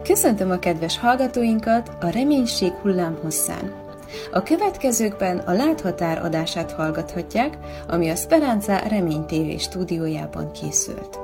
Köszöntöm a kedves hallgatóinkat a Reménység hullámhosszán. A következőkben a Láthatár adását hallgathatják, ami a Speranza Remény TV stúdiójában készült.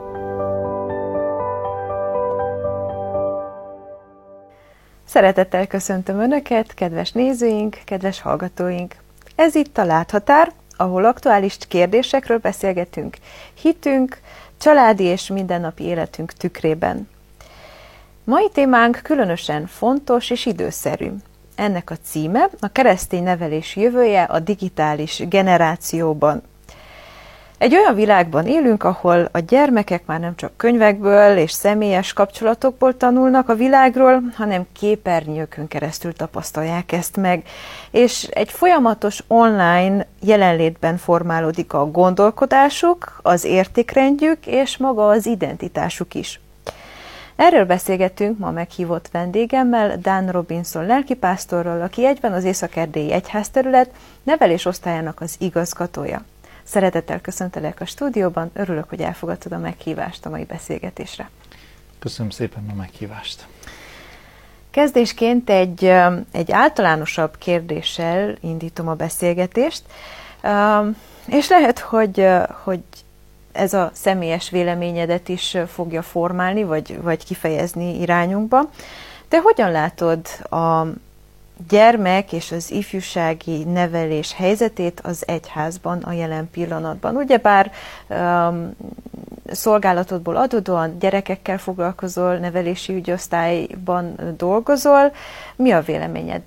Szeretettel köszöntöm Önöket, kedves nézőink, kedves hallgatóink! Ez itt a Láthatár, ahol aktuális kérdésekről beszélgetünk hitünk, családi és mindennapi életünk tükrében. Mai témánk különösen fontos és időszerű. Ennek a címe a keresztény nevelés jövője a digitális generációban. Egy olyan világban élünk, ahol a gyermekek már nem csak könyvekből és személyes kapcsolatokból tanulnak a világról, hanem képernyőkön keresztül tapasztalják ezt meg, és egy folyamatos online jelenlétben formálódik a gondolkodásuk, az értékrendjük és maga az identitásuk is. Erről beszélgetünk ma meghívott vendégemmel, Dan Robinson lelkipásztorral, aki egyben az Észak-erdélyi egyházterület nevelésosztályának az igazgatója. Szeretettel köszöntelek a stúdióban, örülök, hogy elfogadtad a meghívást a mai beszélgetésre. Köszönöm szépen a meghívást. Kezdésként egy általánosabb kérdéssel indítom a beszélgetést, és lehet, hogy ez a személyes véleményedet is fogja formálni, vagy kifejezni irányunkba. Te hogyan látod a gyermek és az ifjúsági nevelés helyzetét az egyházban a jelen pillanatban? Ugyebár szolgálatodból adódóan gyerekekkel foglalkozol, nevelési ügyosztályban dolgozol. Mi a véleményed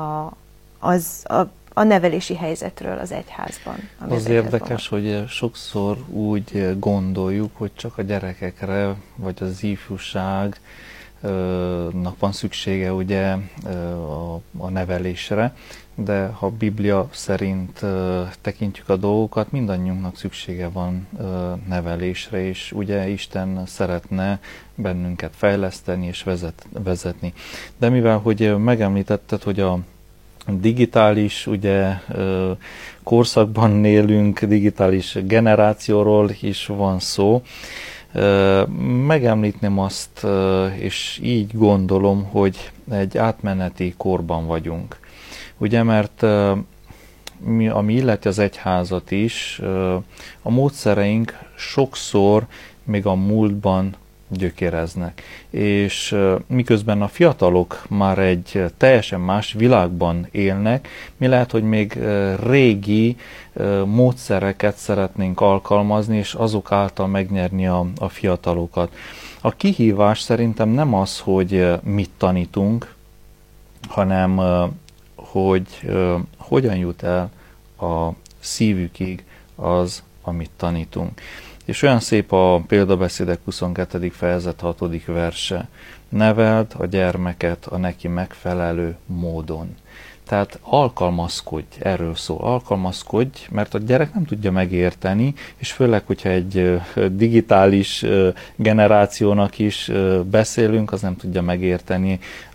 a nevelési helyzetről az egyházban? Az érdekes, hogy sokszor úgy gondoljuk, hogy csak a gyerekekre, vagy az ifjúságnak van szüksége ugye a nevelésre, de ha a Biblia szerint tekintjük a dolgokat, mindannyiunknak szüksége van nevelésre, és ugye Isten szeretne bennünket fejleszteni és vezetni. De mivel, hogy megemlítetted, hogy a digitális korszakban élünk, digitális generációról is van szó. Megemlítném azt, és így gondolom, hogy egy átmeneti korban vagyunk. Ugye, mert ami illeti az egyházat is, a módszereink sokszor még a múltban gyökéreznek. És miközben a fiatalok már egy teljesen más világban élnek, mi lehet, hogy még régi módszereket szeretnénk alkalmazni, és azok által megnyerni a fiatalokat. A kihívás szerintem nem az, hogy mit tanítunk, hanem hogy hogyan jut el a szívükig az, amit tanítunk. És olyan szép a Példabeszédek 22. fejezet 6. verse. Neveld a gyermeket a neki megfelelő módon. Tehát alkalmazkodj, erről szól, alkalmazkodj, mert a gyerek nem tudja megérteni, és főleg, hogyha egy digitális generációnak is beszélünk, az nem tudja megérteni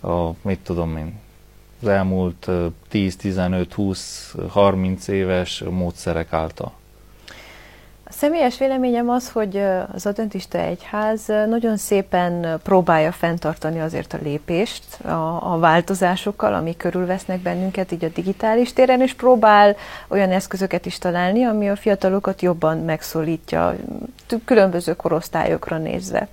az elmúlt 10, 15, 20, 30 éves módszerek által. A személyes véleményem az, hogy az adventista egyház nagyon szépen próbálja fenntartani azért a lépést a változásokkal, amik körülvesznek bennünket így a digitális téren, és próbál olyan eszközöket is találni, ami a fiatalokat jobban megszólítja, különböző korosztályokra nézve.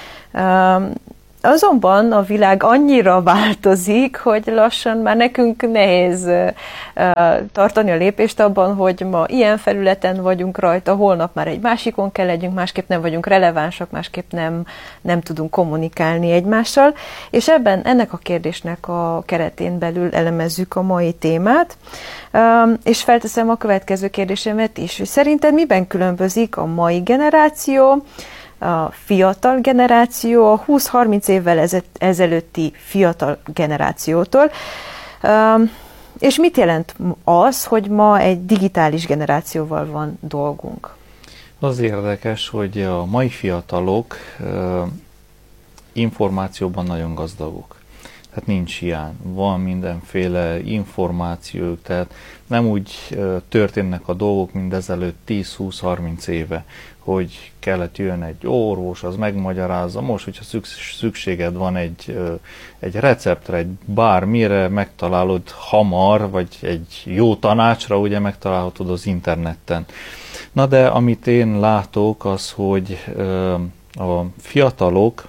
Azonban a világ annyira változik, hogy lassan már nekünk nehéz tartani a lépést abban, hogy ma ilyen felületen vagyunk rajta, holnap már egy másikon kell legyünk, másképp nem vagyunk relevánsak, másképp nem tudunk kommunikálni egymással. És ennek a kérdésnek a keretén belül elemezzük a mai témát. És felteszem a következő kérdésemet is, hogy szerinted miben különbözik a mai generáció, a fiatal generáció a 20-30 évvel ezelőtti fiatal generációtól. És mit jelent az, hogy ma egy digitális generációval van dolgunk? Az érdekes, hogy a mai fiatalok információban nagyon gazdagok. hát nincs hiány. Van mindenféle információk, tehát nem úgy történnek a dolgok, mint ezelőtt 10-20-30 éve, hogy kellett jön egy orvos, az megmagyarázza. Most, hogyha szükséged van egy receptre, egy bármire, megtalálod hamar, vagy egy jó tanácsra, ugye megtalálhatod az interneten. Na de amit én látok, az, hogy a fiatalok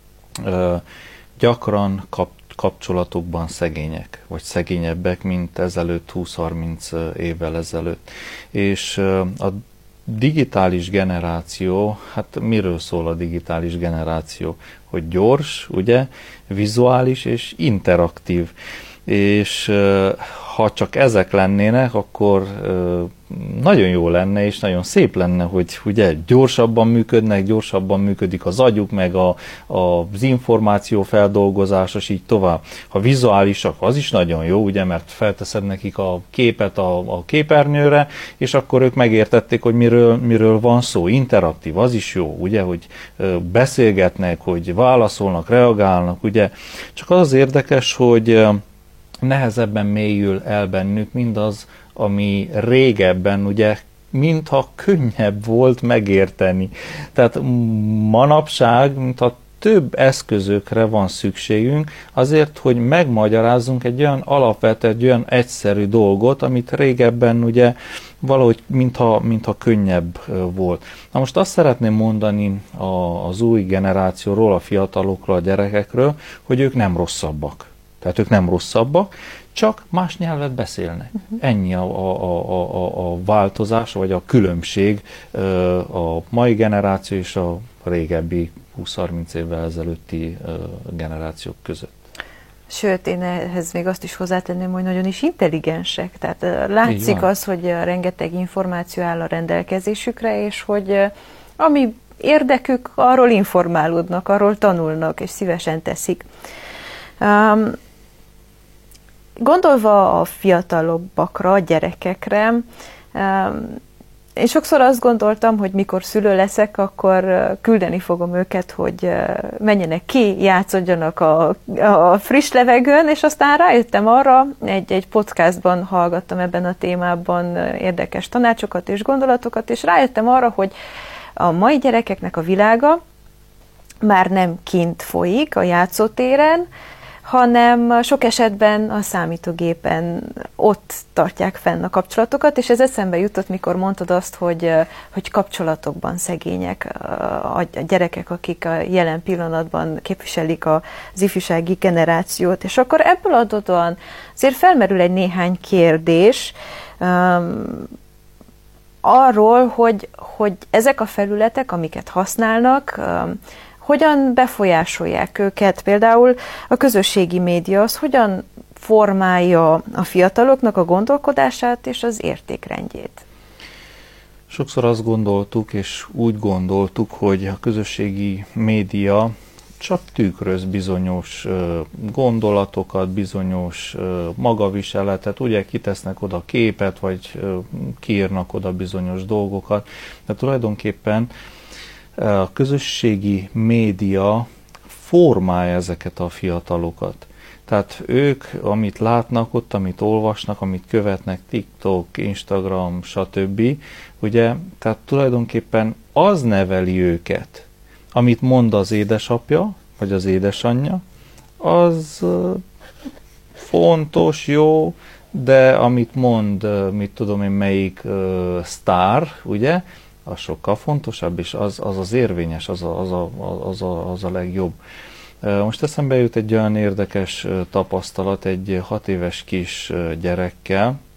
gyakran kapcsolatokban szegények, vagy szegényebbek, mint ezelőtt 20-30 évvel ezelőtt. És a digitális generáció, hát miről szól a digitális generáció? Hogy gyors, ugye, vizuális és interaktív. És ha csak ezek lennének, akkor nagyon jó lenne, és nagyon szép lenne, hogy ugye gyorsabban működnek, gyorsabban működik az agyuk, meg az információ feldolgozása, és így tovább. Ha vizuálisak, az is nagyon jó, ugye, mert felteszed nekik a képet a képernyőre, és akkor ők megértették, hogy miről van szó. Interaktív, az is jó, ugye, hogy beszélgetnek, hogy válaszolnak, reagálnak, ugye. Csak az érdekes, hogy nehezebben mélyül el bennük mindaz, ami régebben, ugye, mintha könnyebb volt megérteni. Tehát manapság, mintha több eszközökre van szükségünk azért, hogy megmagyarázzunk egy olyan alapvető, egy olyan egyszerű dolgot, amit régebben ugye valahogy mintha könnyebb volt. Na most azt szeretném mondani az új generációról, a fiatalokról, a gyerekekről, hogy ők nem rosszabbak. Tehát ők nem rosszabbak, csak más nyelvet beszélnek. Ennyi a változás, vagy a különbség a mai generáció és a régebbi 20-30 évvel ezelőtti generációk között. Sőt, én ehhez még azt is hozzátenném, hogy nagyon is intelligensek. Tehát látszik az, hogy rengeteg információ áll a rendelkezésükre, és hogy ami érdekük, arról informálódnak, arról tanulnak, és szívesen teszik. Gondolva a fiatalabbakra, a gyerekekre, én sokszor azt gondoltam, hogy mikor szülő leszek, akkor küldeni fogom őket, hogy menjenek ki, játszodjanak a friss levegőn, és aztán rájöttem arra, egy podcastban hallgattam ebben a témában érdekes tanácsokat és gondolatokat, és rájöttem arra, hogy a mai gyerekeknek a világa már nem kint folyik a játszótéren, hanem sok esetben a számítógépen ott tartják fenn a kapcsolatokat, és ez eszembe jutott, mikor mondtad azt, hogy kapcsolatokban szegények a gyerekek, akik a jelen pillanatban képviselik az ifjúsági generációt, és akkor ebből adódóan azért felmerül egy néhány kérdés arról, hogy ezek a felületek, amiket használnak, hogyan befolyásolják őket, például a közösségi média, az hogyan formálja a fiataloknak a gondolkodását és az értékrendjét? Sokszor azt gondoltuk, és úgy gondoltuk, hogy a közösségi média csak tükröz bizonyos gondolatokat, bizonyos magaviseletet, ugye kitesznek oda képet, vagy kiírnak oda bizonyos dolgokat, de tulajdonképpen a közösségi média formálja ezeket a fiatalokat. Tehát ők, amit látnak ott, amit olvasnak, amit követnek, TikTok, Instagram, stb., ugye, tehát tulajdonképpen az neveli őket, amit mond az édesapja, vagy az édesanyja, az fontos, jó, de amit mond, mit tudom én, melyik sztár, ugye, az sokkal fontosabb, és az érvényes, az a legjobb. Most eszembe jut egy olyan érdekes tapasztalat egy 6 éves kis gyerekkel,